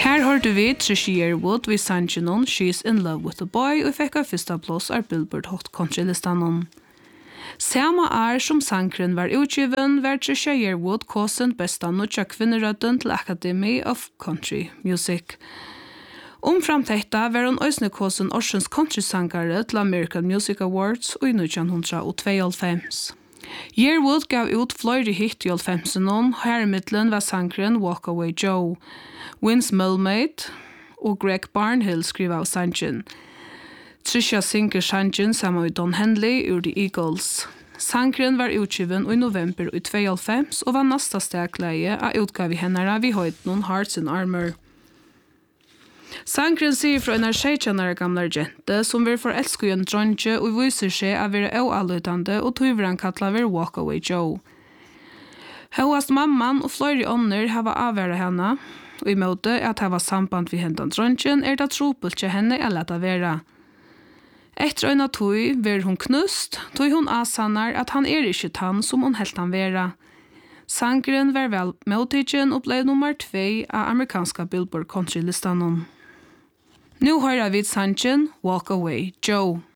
Her hørte vi Trisha Yearwood ved sangen She's in Love with a Boy og fikk av første plass av Billboard Hot Country-listan. Samme som sangren var utgiven, var Trisha Yearwood kåsen besta nutja kvinnerødden til Academy of Country Music. Framtetta var hun øysne kåsen Orsens country-sangare til American Music Awards og i 1992. Yearwood gav ut flere hit i 90-tallet, her i midten var sangren Walk Away Joe. Vince Mulmate og Greg Barnhill skriver av sangen. Trisha synger sangen sammen med Don Henley ur The Eagles. Sangren var utgiven i november i 92 og var næsta stegleie av utgave hennara vi høyt Hearts in Armor. Sangren sier fra en 16 gamle jente som vil forelske en dronje og viser seg å være oallutande og tyveren kattler ved Walk Away Joe. Høyast mamman og flere ånder har avværet henne, og i måte at det var samband ved hendan dronjen det tropelt til henne å lete være. Etter øyne tog var hun knust, tog hun asannar at han ikke tann som hun helt han være. Sangren var vel motigen og ble nummer 2 av amerikanska Billboard Country-listan. Nu hører vi sangen Walk Away Joe.